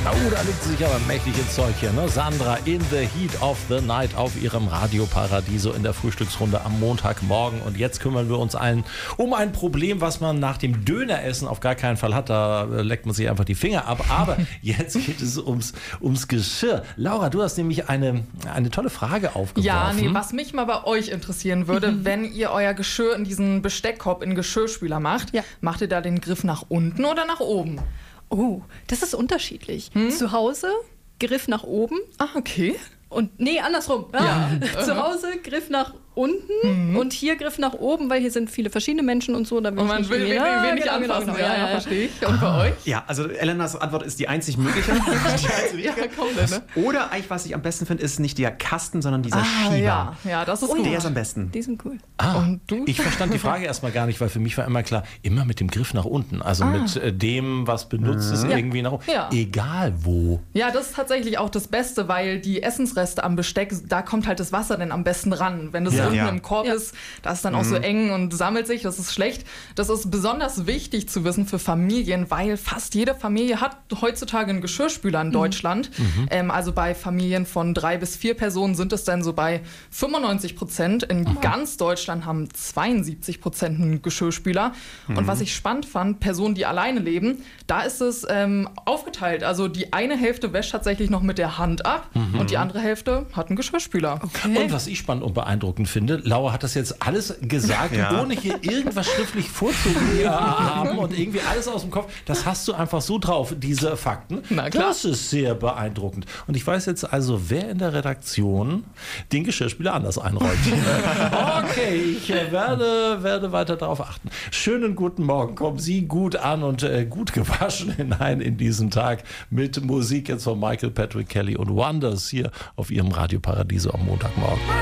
Oh, da legt sie sich aber mächtig ins Zeug hier, ne? Sandra in the Heat of the Night auf ihrem Radio Paradiso in der Frühstücksrunde am Montagmorgen. Und jetzt kümmern wir uns um ein Problem, was man nach dem Döneressen auf gar keinen Fall hat. Da leckt man sich einfach die Finger ab. Aber jetzt geht es ums Geschirr. Laura, du hast nämlich eine tolle Frage aufgeworfen. Ja, was mich mal bei euch interessieren würde, wenn ihr euer Geschirr in diesen Besteckkorb in den Geschirrspüler macht, macht ihr da den Griff nach unten oder nach oben? Oh, das ist unterschiedlich. Zu Hause, Griff nach oben. Ah, okay. Und andersrum. Ja. Zu Hause, Griff nach unten und hier Griff nach oben, weil hier sind viele verschiedene Menschen und so. Da und man will nicht anfassen. Genau. Ja, verstehe ich. Und bei euch? Ja, also Elenas Antwort ist die einzig mögliche. Oder eigentlich, was ich am besten finde, ist nicht der Kasten, sondern dieser Schieber. Ja, das ist gut. Der ist am besten. Die sind cool. Und du? Ich verstand die Frage erstmal gar nicht, weil für mich war immer klar, immer mit dem Griff nach unten. Also mit dem, was benutzt ist, irgendwie nach oben. Ja. Egal wo. Ja, das ist tatsächlich auch das Beste, weil die Essensreste am Besteck, da kommt halt das Wasser dann am besten ran. Wenn das unten im Korb ist, da ist dann auch so eng und sammelt sich, das ist schlecht. Das ist besonders wichtig zu wissen für Familien, weil fast jede Familie hat heutzutage einen Geschirrspüler in Deutschland. Also bei Familien von 3 bis 4 Personen sind es dann so bei 95%. In ganz Deutschland haben 72% einen Geschirrspüler. Und was ich spannend fand, Personen, die alleine leben, da ist es aufgeteilt. Also die eine Hälfte wäscht tatsächlich noch mit der Hand ab und die andere Hälfte hat einen Geschirrspüler. Okay. Und was ich spannend und beeindruckend finde, Laura hat das jetzt alles gesagt, ohne hier irgendwas schriftlich vorzuhaben und irgendwie alles aus dem Kopf. Das hast du einfach so drauf, diese Fakten. Na klar. Das ist sehr beeindruckend. Und ich weiß jetzt also, wer in der Redaktion den Geschirrspüler anders einräumt. Okay, ich werde weiter darauf achten. Schönen guten Morgen. Kommen Sie gut an und gut gewaschen hinein in diesen Tag mit Musik jetzt von Michael Patrick Kelly und Wonders hier auf Ihrem Radio Paradiso am Montagmorgen.